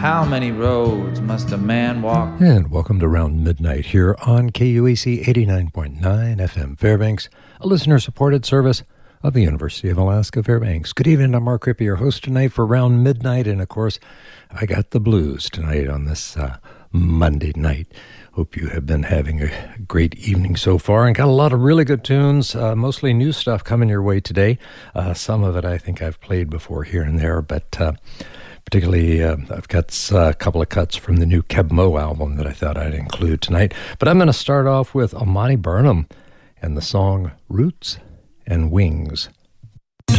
How many roads must a man walk? And welcome to Around Midnight here on KUAC 89.9 FM Fairbanks, a listener-supported service of the University of Alaska Fairbanks. Good evening, I'm Mark Rippey, your host tonight for Around Midnight, and of course, I got the blues tonight on this Monday night. Hope you have been having a great evening so far and got a lot of really good tunes, mostly new stuff coming your way today. Some of it I think I've played before here and there, but particularly I've got a couple of cuts from the new Keb Mo album that I thought I'd include tonight. But I'm going to start off with Amani Burnham and the song Roots and Wings.